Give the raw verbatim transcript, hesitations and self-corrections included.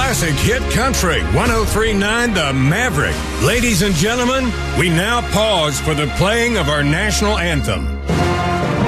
Classic Hit Country, one oh three point nine The Maverick. Ladies and gentlemen, we now pause for the playing of our national anthem.